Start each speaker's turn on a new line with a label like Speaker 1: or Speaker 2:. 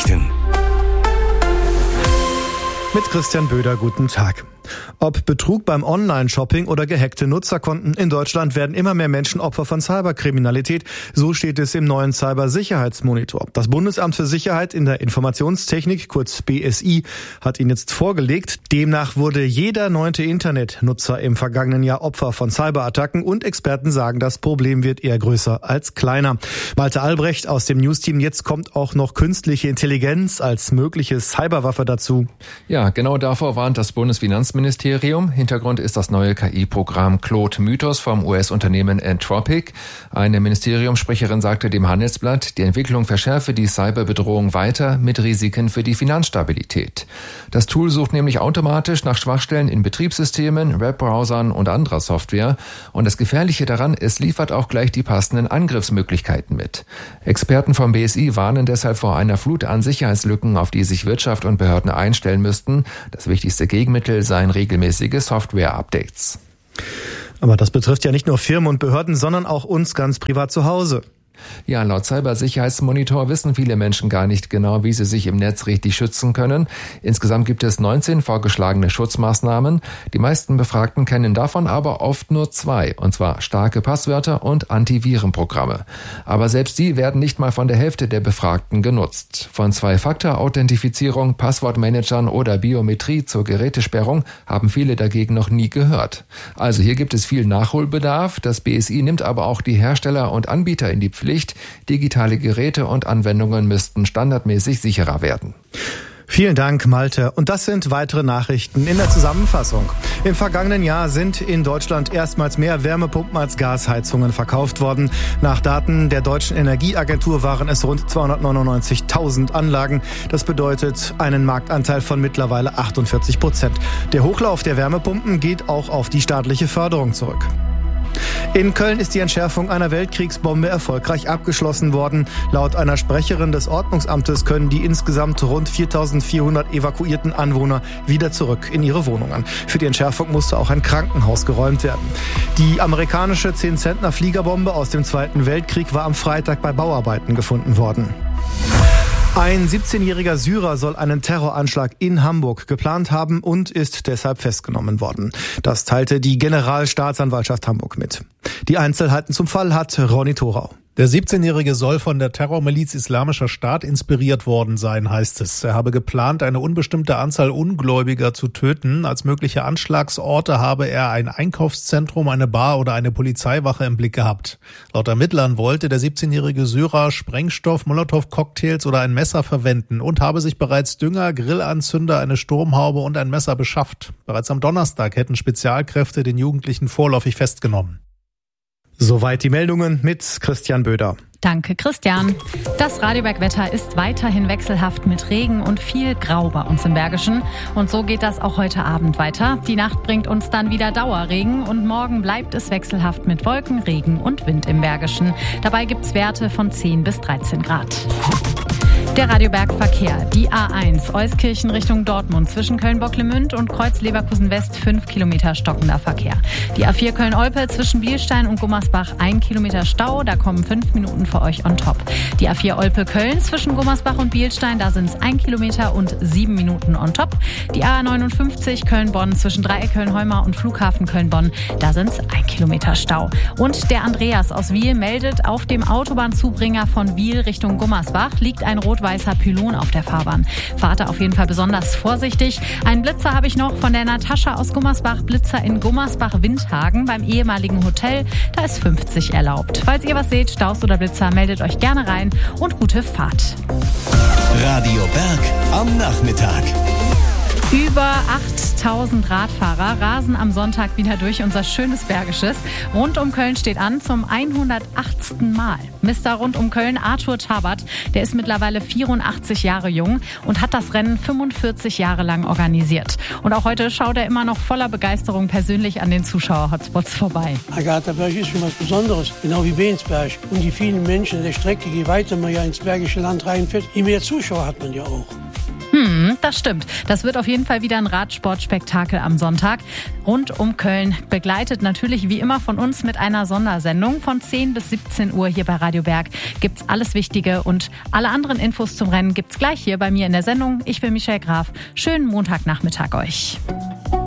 Speaker 1: Nachrichten.
Speaker 2: Mit Christian Böder, guten Tag. Ob Betrug beim Online-Shopping oder gehackte Nutzerkonten, in Deutschland werden immer mehr Menschen Opfer von Cyberkriminalität. So steht es im neuen Cybersicherheitsmonitor. Das Bundesamt für Sicherheit in der Informationstechnik, kurz BSI, hat ihn jetzt vorgelegt. Demnach wurde jeder 9. Internetnutzer im vergangenen Jahr Opfer von Cyberattacken und Experten sagen, das Problem wird eher größer als kleiner. Malte Albrecht aus dem Newsteam. Jetzt kommt auch noch künstliche Intelligenz als mögliche Cyberwaffe dazu.
Speaker 3: Ja, genau davor warnt das Bundesfinanzministerium. Hintergrund ist das neue KI-Programm Claude Mythos vom US-Unternehmen Anthropic. Eine Ministeriumssprecherin sagte dem Handelsblatt, die Entwicklung verschärfe die Cyberbedrohung weiter mit Risiken für die Finanzstabilität. Das Tool sucht nämlich automatisch nach Schwachstellen in Betriebssystemen, Webbrowsern und anderer Software. Und das Gefährliche daran, es liefert auch gleich die passenden Angriffsmöglichkeiten mit. Experten vom BSI warnen deshalb vor einer Flut an Sicherheitslücken, auf die sich Wirtschaft und Behörden einstellen müssten. Das wichtigste Gegenmittel seien regelmäßige Software-Updates.
Speaker 2: Aber das betrifft ja nicht nur Firmen und Behörden, sondern auch uns ganz privat zu Hause.
Speaker 3: Ja, laut Cybersicherheitsmonitor wissen viele Menschen gar nicht genau, wie sie sich im Netz richtig schützen können. Insgesamt gibt es 19 vorgeschlagene Schutzmaßnahmen. Die meisten Befragten kennen davon aber oft nur 2, und zwar starke Passwörter und Antivirenprogramme. Aber selbst die werden nicht mal von der Hälfte der Befragten genutzt. Von 2-Faktor-Authentifizierung, Passwortmanagern oder Biometrie zur Gerätesperrung haben viele dagegen noch nie gehört. Also hier gibt es viel Nachholbedarf. Das BSI nimmt aber auch die Hersteller und Anbieter in die Pflicht. Digitale Geräte und Anwendungen müssten standardmäßig sicherer werden.
Speaker 2: Vielen Dank, Malte. Und das sind weitere Nachrichten in der Zusammenfassung. Im vergangenen Jahr sind in Deutschland erstmals mehr Wärmepumpen als Gasheizungen verkauft worden. Nach Daten der Deutschen Energieagentur waren es rund 299.000 Anlagen. Das bedeutet einen Marktanteil von mittlerweile 48%. Der Hochlauf der Wärmepumpen geht auch auf die staatliche Förderung zurück. In Köln ist die Entschärfung einer Weltkriegsbombe erfolgreich abgeschlossen worden. Laut einer Sprecherin des Ordnungsamtes können die insgesamt rund 4.400 evakuierten Anwohner wieder zurück in ihre Wohnungen. Für die Entschärfung musste auch ein Krankenhaus geräumt werden. Die amerikanische 10-Zentner-Fliegerbombe aus dem Zweiten Weltkrieg war am Freitag bei Bauarbeiten gefunden worden. Ein 17-jähriger Syrer soll einen Terroranschlag in Hamburg geplant haben und ist deshalb festgenommen worden. Das teilte die Generalstaatsanwaltschaft Hamburg mit. Die Einzelheiten zum Fall hat Ronny Thorau.
Speaker 4: Der 17-Jährige soll von der Terrormiliz Islamischer Staat inspiriert worden sein, heißt es. Er habe geplant, eine unbestimmte Anzahl Ungläubiger zu töten. Als mögliche Anschlagsorte habe er ein Einkaufszentrum, eine Bar oder eine Polizeiwache im Blick gehabt. Laut Ermittlern wollte der 17-jährige Syrer Sprengstoff, Molotow-Cocktails oder ein Messer verwenden und habe sich bereits Dünger, Grillanzünder, eine Sturmhaube und ein Messer beschafft. Bereits am Donnerstag hätten Spezialkräfte den Jugendlichen vorläufig festgenommen.
Speaker 2: Soweit die Meldungen mit Christian Böder.
Speaker 5: Danke, Christian. Das Radioberg-Wetter ist weiterhin wechselhaft mit Regen und viel Grau bei uns im Bergischen. Und so geht das auch heute Abend weiter. Die Nacht bringt uns dann wieder Dauerregen und morgen bleibt es wechselhaft mit Wolken, Regen und Wind im Bergischen. Dabei gibt's Werte von 10 bis 13 Grad. Der Radioberg-Verkehr. Die A1 Euskirchen Richtung Dortmund zwischen Köln-Bocklemünd und Kreuz-Leverkusen West 5 Kilometer stockender Verkehr. Die A4 Köln-Olpe zwischen Bielstein und Gummersbach 1 Kilometer Stau, da kommen 5 Minuten für euch on top. Die A4 Olpe-Köln zwischen Gummersbach und Bielstein, da sind es 1 Kilometer und 7 Minuten on top. Die A59 Köln-Bonn zwischen Dreieck Köln-Heumar und Flughafen Köln-Bonn, da sind es 1 Kilometer Stau. Und der Andreas aus Wiel meldet, auf dem Autobahnzubringer von Wiel Richtung Gummersbach liegt ein rot-weißer Pylon auf der Fahrbahn. Fahrt da auf jeden Fall besonders vorsichtig. Einen Blitzer habe ich noch von der Natascha aus Gummersbach. Blitzer in Gummersbach-Windhagen beim ehemaligen Hotel. Da ist 50 erlaubt. Falls ihr was seht, Staus oder Blitzer, meldet euch gerne rein und gute Fahrt.
Speaker 1: Radio Berg am Nachmittag.
Speaker 5: Über 8.000 Radfahrer rasen am Sonntag wieder durch unser schönes Bergisches. Rund um Köln steht an zum 108. Mal. Mr. Rund um Köln, Arthur Tabat, der ist mittlerweile 84 Jahre jung und hat das Rennen 45 Jahre lang organisiert. Und auch heute schaut er immer noch voller Begeisterung persönlich an den Zuschauer-Hotspots vorbei.
Speaker 6: Agatha-Berg ist schon was Besonderes, genau wie Bensberg. Und die vielen Menschen der Strecke, je weiter man ja ins Bergische Land reinfährt, je mehr Zuschauer hat man ja auch.
Speaker 5: Das stimmt. Das wird auf jeden Fall wieder ein Radsportspektakel am Sonntag. Rund um Köln begleitet natürlich wie immer von uns mit einer Sondersendung. Von 10 bis 17 Uhr hier bei Radio Berg gibt's alles Wichtige und alle anderen Infos zum Rennen gibt's gleich hier bei mir in der Sendung. Ich bin Michelle Graf. Schönen Montagnachmittag euch.